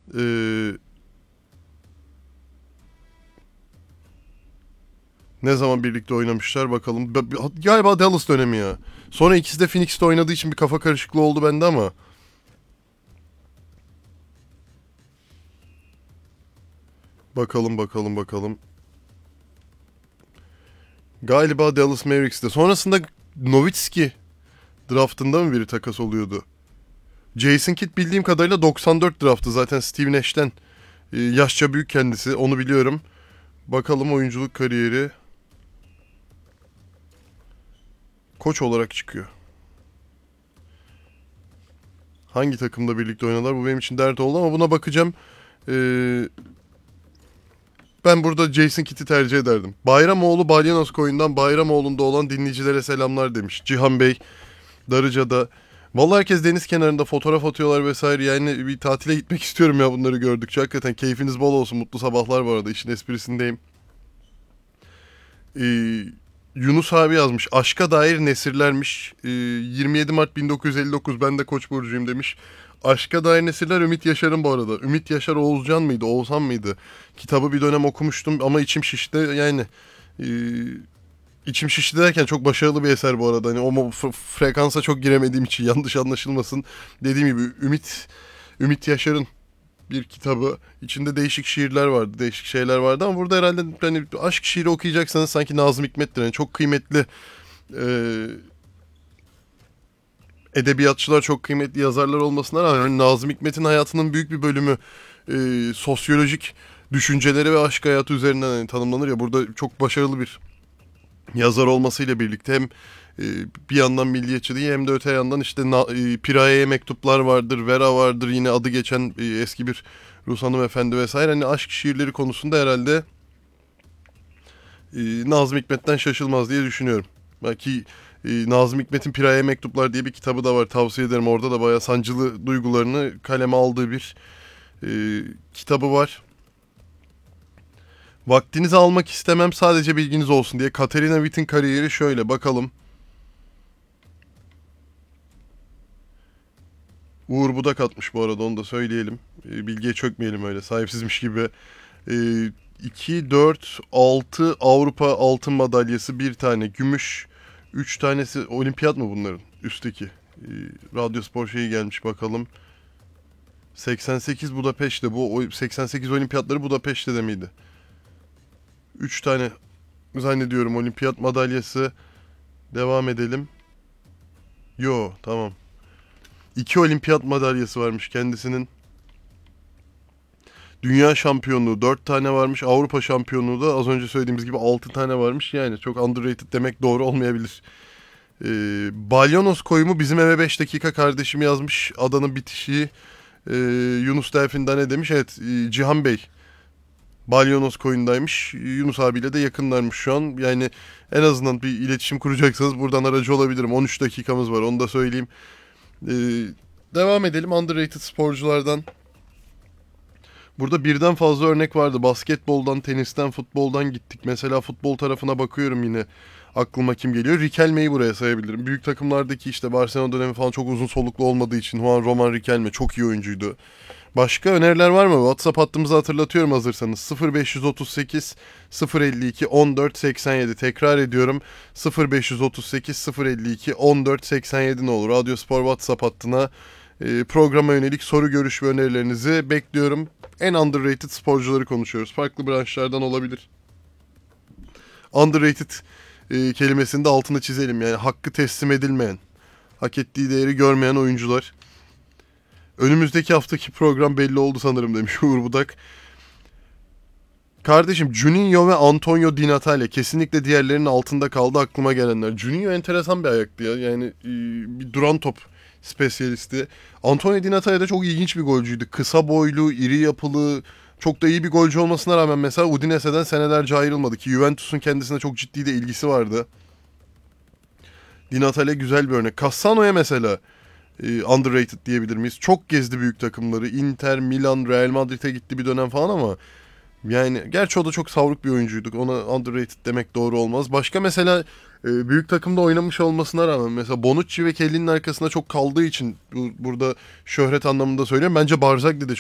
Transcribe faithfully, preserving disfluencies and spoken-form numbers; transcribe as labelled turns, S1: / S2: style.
S1: Ee, ne zaman birlikte oynamışlar bakalım. Galiba Dallas dönemi ya. Sonra ikisi de Phoenix'te oynadığı için bir kafa karışıklığı oldu bende ama. Bakalım bakalım bakalım. Galiba Dallas Mavericks'te. Sonrasında Nowitzki draftında mı biri takas oluyordu? Jason Kidd bildiğim kadarıyla doksan dört draftı. Zaten Steve Nash'ten e, yaşça büyük kendisi. Onu biliyorum. Bakalım oyunculuk kariyeri. Koç olarak çıkıyor. Hangi takımda birlikte oynadılar? Bu benim için dert oldu ama buna bakacağım. Ee, ben burada Jason Kidd'i tercih ederdim. Bayramoğlu Balyanos koyundan Bayramoğlu'nda olan dinleyicilere selamlar demiş. Cihan Bey Darıca'da. Vallahi herkes deniz kenarında fotoğraf atıyorlar vesaire. Yani bir tatile gitmek istiyorum ya bunları gördükçe. Hakikaten keyfiniz bol olsun. Mutlu sabahlar bu arada. İşin esprisindeyim. Ee, Yunus abi yazmış. Aşka dair nesirlermiş. Ee, yirmi yedi Mart bin dokuz yüz elli dokuz ben de Koç burcuyum demiş. Aşka dair nesirler Ümit Yaşar'ın bu arada. Ümit Yaşar Oğuzcan mıydı? Oğuzhan mıydı? Kitabı bir dönem okumuştum ama içim şişti. Yani e, içim şişti derken çok başarılı bir eser bu arada. Hani o frekansa çok giremediğim için yanlış anlaşılmasın. Dediğim gibi Ümit Ümit Yaşar'ın bir kitabı. İçinde değişik şiirler vardı, değişik şeyler vardı ama burada herhalde hani aşk şiiri okuyacaksanız sanki Nazım Hikmet'tir. Yani çok kıymetli e, edebiyatçılar, çok kıymetli yazarlar olmasına rağmen yani Nazım Hikmet'in hayatının büyük bir bölümü e, sosyolojik düşünceleri ve aşk hayatı üzerinden hani tanımlanır ya. Burada çok başarılı bir yazar olmasıyla birlikte hem e, bir yandan milliyetçiliği hem de öte yandan işte e, Piraye'ye mektuplar vardır, Vera vardır, yine adı geçen e, eski bir Rus hanımefendi vesaire. Hani aşk şiirleri konusunda herhalde e, Nazım Hikmet'ten şaşılmaz diye düşünüyorum. Belki e, Nazım Hikmet'in Piraye Mektuplar diye bir kitabı da var, tavsiye ederim. Orada da bayağı sancılı duygularını kaleme aldığı bir e, kitabı var. Vaktinizi almak istemem, sadece bilginiz olsun diye. Katerina Witt'in kariyeri şöyle, bakalım. Uğur Budak atmış bu arada, onu da söyleyelim. E, bilgiye çökmeyelim öyle sahipsizmiş gibi. E, iki, dört, altı Avrupa altın madalyası, bir tane gümüş. üç tanesi olimpiyat mı bunların üstteki? E, Radyo Spor şeyi gelmiş bakalım. seksen sekiz Budapeşte, bu seksen sekiz olimpiyatları Budapeşte de miydi? üç tane zannediyorum olimpiyat madalyası. Devam edelim. Yo, tamam. iki olimpiyat madalyası varmış kendisinin. Dünya şampiyonluğu dört tane varmış. Avrupa şampiyonluğu da az önce söylediğimiz gibi altı tane varmış. Yani çok underrated demek doğru olmayabilir. Ee, Balyonos koyumu bizim eve beş dakika kardeşim yazmış. Adanın bitişiği e, Yunus Delfin'den ne demiş? Evet, e, Cihan Bey Balyonos koyundaymış. Yunus abiyle de yakınlarmış şu an. Yani en azından bir iletişim kuracaksanız buradan aracı olabilirim. on üç dakikamız var, onu da söyleyeyim. Ee, devam edelim underrated sporculardan. Burada birden fazla örnek vardı. Basketboldan, tenisten, futboldan gittik. Mesela futbol tarafına bakıyorum yine. Aklıma kim geliyor? Riquelme'yi buraya sayabilirim. Büyük takımlardaki işte Barcelona dönemi falan çok uzun soluklu olmadığı için Juan Roman Riquelme çok iyi oyuncuydu. Başka öneriler var mı? WhatsApp hattımızı hatırlatıyorum hazırsanız. sıfır beş otuz sekiz sıfır elli iki on dört seksen yedi. Tekrar ediyorum. sıfır beş otuz sekiz sıfır elli iki on dört seksen yedi ne olur. Radyo Spor WhatsApp hattına e, programa yönelik soru, görüş ve önerilerinizi bekliyorum. En underrated sporcuları konuşuyoruz. Farklı branşlardan olabilir. Underrated e, kelimesinin de altını çizelim. Yani hakkı teslim edilmeyen, hak ettiği değeri görmeyen oyuncular. Önümüzdeki haftaki program belli oldu sanırım demiş Uğur Budak. Kardeşim Juninho ve Antonio Di Natale kesinlikle diğerlerinin altında kaldı aklıma gelenler. Juninho enteresan bir ayaktı ya. Yani e, bir duran top spesyalisti. Antonio Di Natale de çok ilginç bir golcüydü. Kısa boylu, iri yapılı, çok da iyi bir golcü olmasına rağmen mesela Udinese'den senelerce ayrılmadı ki Juventus'un kendisine çok ciddi de ilgisi vardı. Di Natale güzel bir örnek. Cassano'ya mesela e, underrated diyebilir miyiz? Çok gezdi büyük takımları. Inter, Milan, Real Madrid'e gitti bir dönem falan ama yani gerçi o da çok savruk bir oyuncuyduk. Ona underrated demek doğru olmaz. Başka mesela e, büyük takımda oynamış olmasına rağmen mesela Bonucci ve Kelly'nin arkasında çok kaldığı için bu, burada şöhret anlamında söylüyorum. Bence Barzagli de